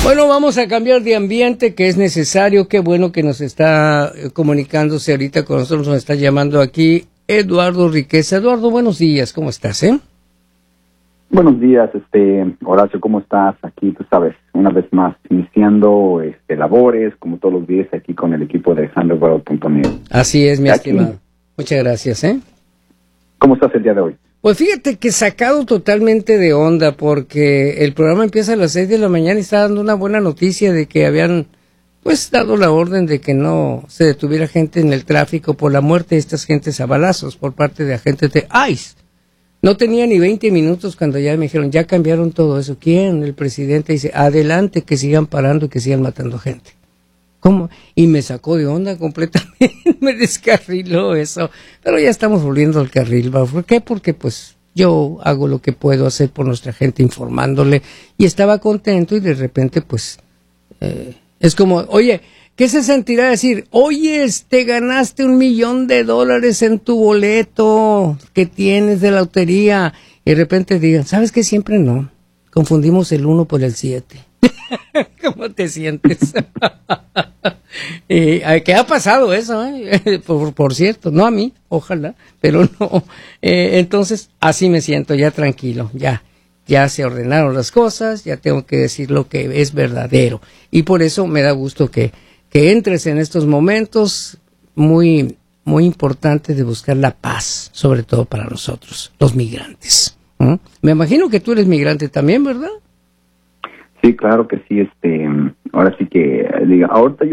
Bueno, vamos a cambiar de ambiente, que es necesario. Qué bueno que nos está comunicándose ahorita con nosotros, nos está llamando aquí Eduardo Riqueza. Eduardo, buenos días, ¿cómo estás, Buenos días, Horacio, ¿cómo estás? Aquí, tú sabes, una vez más, iniciando labores, como todos los días, aquí con el equipo de AlexanderWorld.net. Así es, mi estimado. Muchas gracias, ¿Cómo estás el día de hoy? Pues fíjate que sacado totalmente de onda, porque el programa empieza a las 6 de la mañana y está dando una buena noticia de que habían, pues, dado la orden de que no se detuviera gente en el tráfico por la muerte de estas gentes a balazos por parte de agentes de ICE. No tenía ni 20 minutos cuando ya me dijeron, ya cambiaron todo eso. ¿Quién? El presidente dice, adelante, que sigan parando y que sigan matando gente. ¿Cómo? Y me sacó de onda completamente, me descarriló eso. Pero ya estamos volviendo al carril. ¿Por qué? Porque pues yo hago lo que puedo hacer por nuestra gente informándole. Y estaba contento y de repente pues es como, oye, ¿qué se sentirá decir? Oye, te ganaste $1 millón en tu boleto que tienes de la lotería. Y de repente digan, ¿sabes qué? Siempre no. Confundimos el 1 por el 7. ¿Cómo te sientes? ¿Qué ha pasado eso? Por cierto, no a mí, ojalá, pero no. Entonces, así me siento, ya tranquilo, ya se ordenaron las cosas, ya tengo que decir lo que es verdadero. Y por eso me da gusto que entres en estos momentos muy, muy importantes de buscar la paz, sobre todo para nosotros, los migrantes. Me imagino que tú eres migrante también, ¿verdad? Sí, claro que sí, ahora sí que, ahorita yo